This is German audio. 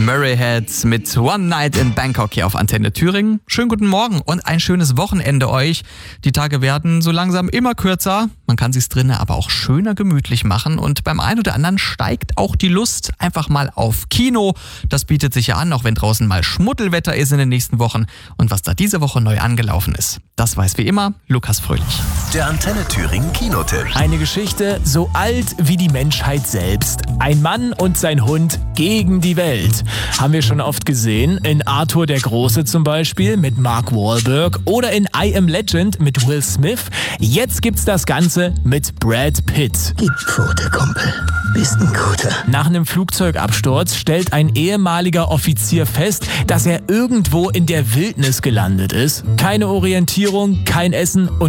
Murray Head mit One Night in Bangkok hier auf Antenne Thüringen. Schönen guten Morgen und ein schönes Wochenende euch. Die Tage werden so langsam immer kürzer. Man kann sich's drinnen aber auch schöner gemütlich machen und beim einen oder anderen steigt auch die Lust einfach mal auf Kino. Das bietet sich ja an, auch wenn draußen mal Schmuddelwetter ist in den nächsten Wochen. Und was da diese Woche neu angelaufen ist, das weiß wie immer Lukas Fröhlich. Der Antenne Thüringen Kinotipp. Eine Geschichte so alt wie die Menschheit selbst. Ein Mann und sein Hund gegen die Welt. Haben wir schon oft gesehen. In Arthur der Große zum Beispiel mit Mark Wahlberg oder in I Am Legend mit Will Smith. Jetzt gibt's das Ganze mit Brad Pitt. Gib Pfote, Kumpel. Bist ein guter. Nach einem Flugzeugabsturz stellt ein ehemaliger Offizier fest, dass er irgendwo in der Wildnis gelandet ist. Keine Orientierung, kein Essen und